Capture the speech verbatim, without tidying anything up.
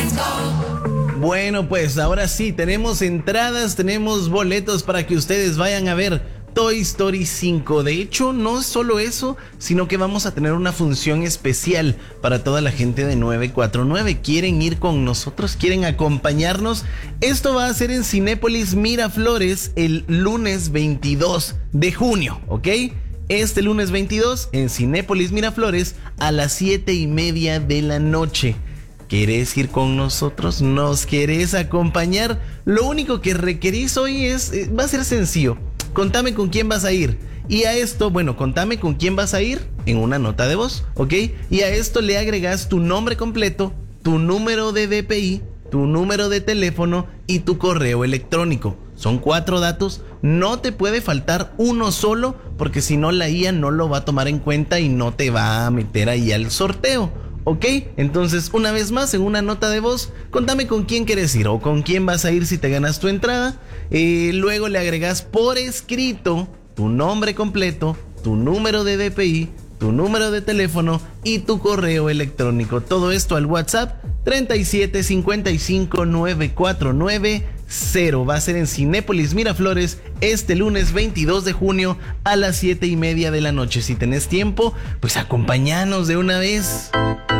Bueno, pues ahora sí, tenemos entradas, tenemos boletos para que ustedes vayan a ver Toy Story cinco. De hecho, no es solo eso, sino que vamos a tener una función especial para toda la gente de nueve cuatro nueve. ¿Quieren ir con nosotros? ¿Quieren acompañarnos? Esto va a ser en Cinépolis Miraflores el lunes veintidós de junio, ¿ok? Este lunes veintidós en Cinépolis Miraflores a las siete y media de la noche. ¿Querés ir con nosotros? ¿Nos querés acompañar? Lo único que requerís hoy es, eh, va a ser sencillo. Contame con quién vas a ir. Y a esto, bueno, contame con quién vas a ir en una nota de voz, ¿ok? Y a esto le agregas tu nombre completo, tu número de D P I, tu número de teléfono y tu correo electrónico. Son cuatro datos, no te puede faltar uno solo, porque si no la I A no lo va a tomar en cuenta y no te va a meter ahí al sorteo. ¿Ok? Entonces, una vez más, en una nota de voz, contame con quién quieres ir o con quién vas a ir si te ganas tu entrada. Eh, luego le agregas por escrito tu nombre completo, tu número de D P I, tu número de teléfono y tu correo electrónico. Todo esto al WhatsApp treinta y siete cincuenta y cinco novecientos cuarenta y nueve cero. Va a ser en Cinépolis Miraflores este lunes veintidós de junio a las siete y media de la noche. Si tenés tiempo, pues acompáñanos de una vez.